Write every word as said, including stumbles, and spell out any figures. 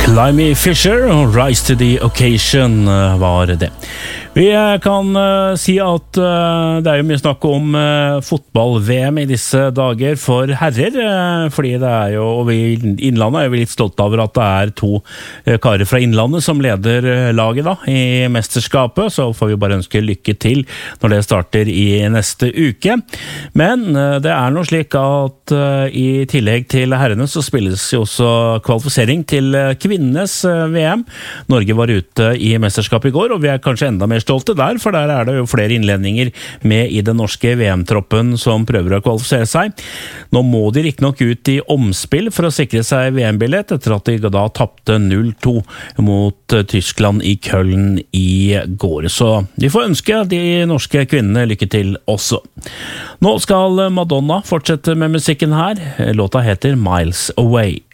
Limey Fisher og Rise to the Occasion var det. Vi kan uh, si at uh, det er jo mye snakk om uh, fotball-V M i disse dager for herrer, uh, fordi det er jo, og vi i Innlandet er jo litt stolt over at det er to uh, karer fra Innlandet som leder uh, laget da, i mesterskapet, så får vi bare ønske lykke til når det starter i neste uke. Men uh, det er noe slik at uh, i tillegg til herrene så spilles jo også kvalifisering til uh, kvinnenes uh, V M. Norge var ute i mesterskapet i går, og vi er kanskje enda mer stolte der, for der er det jo flere innledninger med i den norske V M-troppen som prøver å kvalifisere seg. Nå må de riktignok ut i omspill for å sikre seg V M-billett, etter at de da tappte null to mot Tyskland i Köln i går. Så de får ønske de norske kvinnene lykke til også. Nå skal Madonna fortsette med musikken her. Låta heter Miles Away.